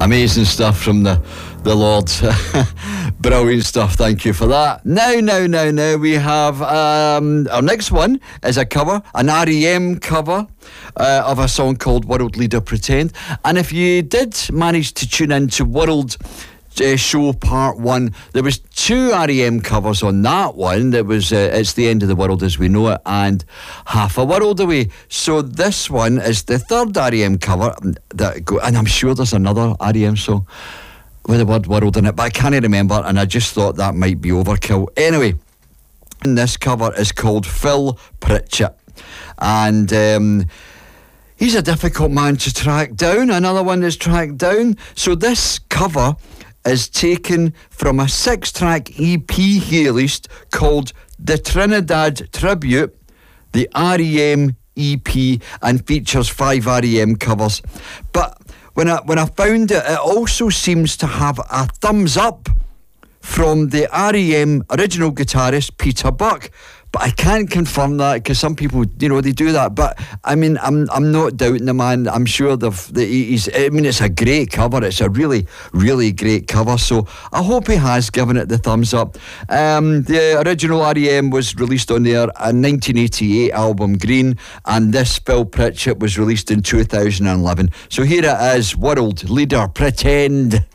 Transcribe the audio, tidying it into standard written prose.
Amazing stuff from the Lord. Brilliant stuff, thank you for that. Now we have our next one is a cover, an R.E.M. cover of a song called World Leader Pretend. And if you did manage to tune in to World Show Part 1, there was 2 R.E.M. covers on that one. There was It's the End of the World as We Know It and Half a World Away. So this one is the 3rd R.E.M. cover and I'm sure there's another R.E.M. song with the word world in it, but I can't remember, and I just thought that might be overkill. Anyway, this cover is called Phil Pritchett, and he's a difficult man to track down. Another one is tracked down. So this cover is taken from a 6-track EP he released called The Trinidad Tribute, the R.E.M. EP, and features 5 R.E.M. covers. But when I found it, it also seems to have a thumbs up from the R.E.M. original guitarist Peter Buck. But I can't confirm that because some people, they do that. But I mean, I'm not doubting the man. I'm sure it's a great cover. It's a really, really great cover. So I hope he has given it the thumbs up. The original R.E.M. was released on their 1988 album Green, and this Phil Pritchett was released in 2011. So here it is, World Leader Pretend.